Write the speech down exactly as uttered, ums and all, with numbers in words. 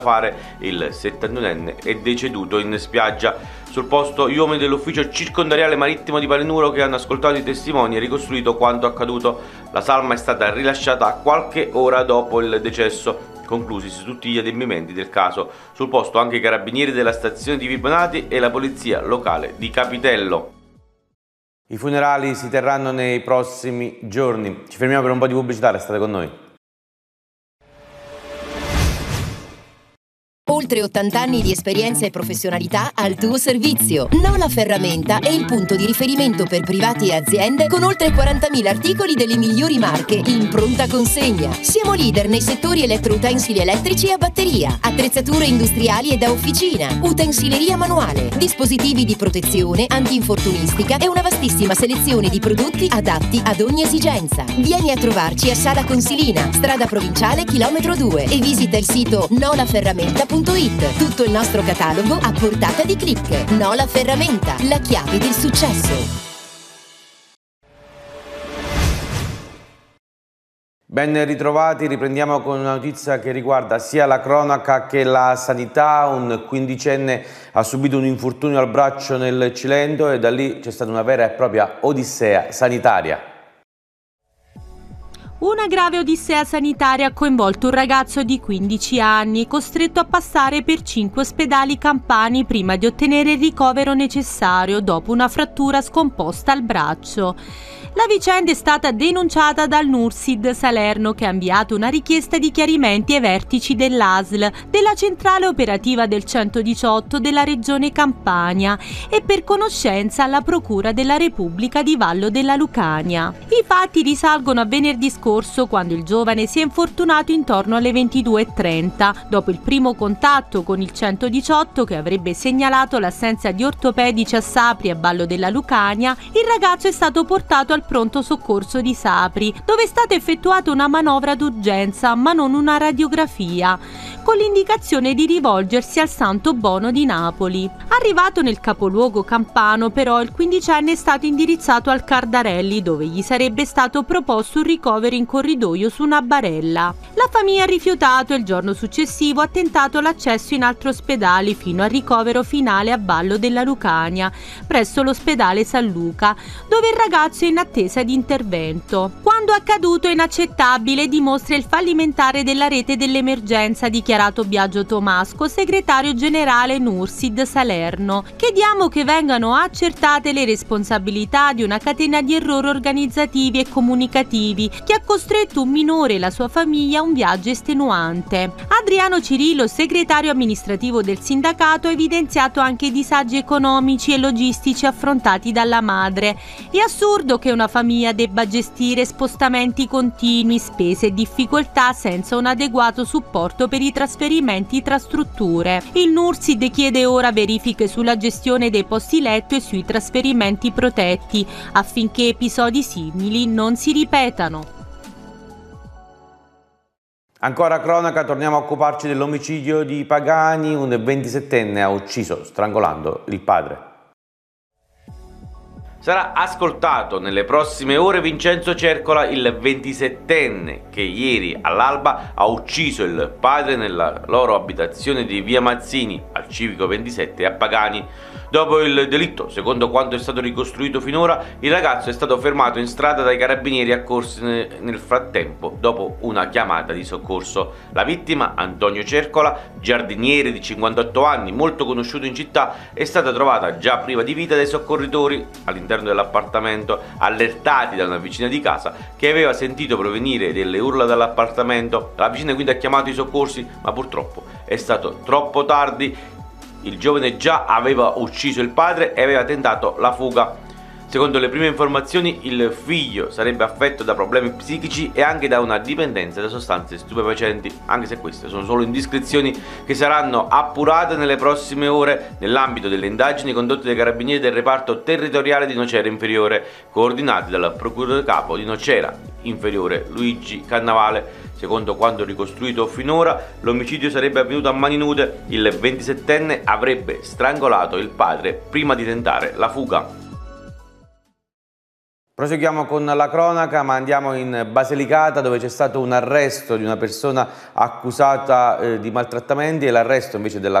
fare. Il settantunenne è deceduto in spiaggia. Sul posto gli uomini dell'ufficio circondariale marittimo di Palinuro, che hanno ascoltato i testimoni e ricostruito quanto accaduto. La salma è stata rilasciata qualche ora dopo il decesso, conclusisi tutti gli adempimenti del caso. Sul posto anche i carabinieri della stazione di Vibonati e la polizia locale di Capitello. I funerali si terranno nei prossimi giorni. Ci fermiamo per un po' di pubblicità, restate con noi. Oltre ottanta anni di esperienza e professionalità al tuo servizio. Nola Ferramenta è il punto di riferimento per privati e aziende con oltre quarantamila articoli delle migliori marche in pronta consegna. Siamo leader nei settori elettroutensili elettrici e a batteria, attrezzature industriali e da officina, utensileria manuale, dispositivi di protezione, antinfortunistica e una vastissima selezione di prodotti adatti ad ogni esigenza. Vieni a trovarci a Sala Consilina, strada provinciale chilometro due, e visita il sito nola ferramenta punto it. Tutto il nostro catalogo a portata di click. Nola Ferramenta, la chiave del successo. Ben ritrovati, riprendiamo con una notizia che riguarda sia la cronaca che la sanità. Un quindicenne ha subito un infortunio al braccio nel Cilento e da lì c'è stata una vera e propria odissea sanitaria. Una grave odissea sanitaria ha coinvolto un ragazzo di quindici anni, costretto a passare per cinque ospedali campani prima di ottenere il ricovero necessario dopo una frattura scomposta al braccio. La vicenda è stata denunciata dal NURSID Salerno, che ha inviato una richiesta di chiarimenti ai vertici dell'A S L, della centrale operativa del centodiciotto della regione Campania e per conoscenza alla Procura della Repubblica di Vallo della Lucania. I fatti risalgono a venerdì scorso, quando il giovane si è infortunato intorno alle ventidue e trenta. Dopo il primo contatto con il centodiciotto, che avrebbe segnalato l'assenza di ortopedici a Sapri e a Vallo della Lucania, il ragazzo è stato portato al pronto soccorso di Sapri, dove è stata effettuata una manovra d'urgenza ma non una radiografia, con l'indicazione di rivolgersi al Santo Bono di Napoli. Arrivato nel capoluogo campano, però, il quindicenne è stato indirizzato al Cardarelli, dove gli sarebbe stato proposto un ricovero in corridoio su una barella. La famiglia ha rifiutato e il giorno successivo ha tentato l'accesso in altri ospedali fino al ricovero finale a Vallo della Lucania, presso l'ospedale San Luca, dove il ragazzo è in attesa di intervento. Quando accaduto è inaccettabile e dimostra il fallimentare della rete dell'emergenza, ha dichiarato Biagio Tomasco, segretario generale NURSID Salerno. Chiediamo che vengano accertate le responsabilità di una catena di errori organizzativi e comunicativi che ha costretto un minore e la sua famiglia a un viaggio estenuante. Adriano Cirillo, segretario amministrativo del sindacato, ha evidenziato anche i disagi economici e logistici affrontati dalla madre. È assurdo che una famiglia debba gestire spostamenti continui, spese e difficoltà senza un adeguato supporto per i trasferimenti tra strutture. Il NURSID chiede ora verifiche sulla gestione dei posti letto e sui trasferimenti protetti, affinché episodi simili non si ripetano. Ancora cronaca, torniamo a occuparci dell'omicidio di Pagani. Un ventisettenne ha ucciso strangolando il padre. Sarà ascoltato nelle prossime ore Vincenzo Cercola, il ventisettenne che ieri all'alba ha ucciso il padre nella loro abitazione di via Mazzini al Civico ventisette a Pagani. Dopo il delitto, secondo quanto è stato ricostruito finora, il ragazzo è stato fermato in strada dai carabinieri accorsi nel frattempo dopo una chiamata di soccorso. La vittima, Antonio Cercola, giardiniere di cinquantotto anni, molto conosciuto in città, è stata trovata già priva di vita dai soccorritori all'interno dell'appartamento, allertati da una vicina di casa che aveva sentito provenire delle urla dall'appartamento. La vicina quindi ha chiamato i soccorsi, ma purtroppo è stato troppo tardi. Il giovane già aveva ucciso il padre e aveva tentato la fuga. Secondo le prime informazioni, il figlio sarebbe affetto da problemi psichici e anche da una dipendenza da sostanze stupefacenti, anche se queste sono solo indiscrezioni che saranno appurate nelle prossime ore nell'ambito delle indagini condotte dai carabinieri del reparto territoriale di Nocera Inferiore, coordinati dal procuratore capo di Nocera Inferiore Luigi Cannavale. Secondo quanto ricostruito finora, l'omicidio sarebbe avvenuto a mani nude. Il ventisettenne avrebbe strangolato il padre prima di tentare la fuga. Proseguiamo con la cronaca, ma andiamo in Basilicata dove c'è stato un arresto di una persona accusata eh, di maltrattamenti e l'arresto invece della